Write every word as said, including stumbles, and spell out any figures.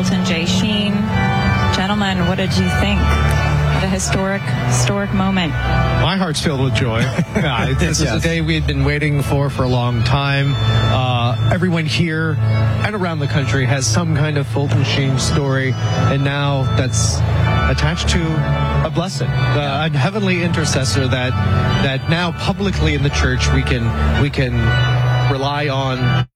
Fulton J. Sheen. Gentlemen, what did you think? What a historic, historic moment. My heart's filled with joy. Yeah, this yes. is a day we had been waiting for for a long time. Uh, everyone here and around the country has some kind of Fulton Sheen story, and now that's attached to a blessing, uh, a heavenly intercessor that that now publicly in the church we can we can rely on.